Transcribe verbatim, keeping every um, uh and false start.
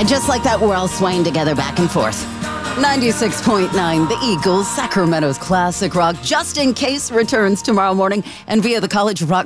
And just like that, we're all swaying together back and forth. ninety-six point nine, the Eagles, Sacramento's classic rock, Just in Case, returns tomorrow morning and via the College of Rock